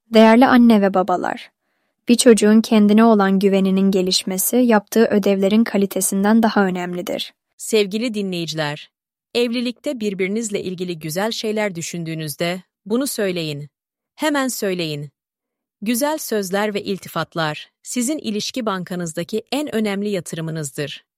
Değerli anne ve babalar, bir çocuğun kendine olan güveninin gelişmesi yaptığı ödevlerin kalitesinden daha önemlidir. Sevgili dinleyiciler, evlilikte birbirinizle ilgili güzel şeyler düşündüğünüzde bunu söyleyin. Hemen söyleyin. Güzel sözler ve iltifatlar sizin ilişki bankanızdaki en önemli yatırımınızdır.